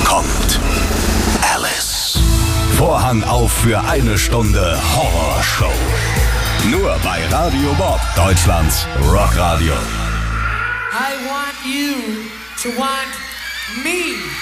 kommt Alice. Vorhang auf für eine Stunde Horrorshow. Nur bei Radio Bob, Deutschlands Rockradio. I want you to want me.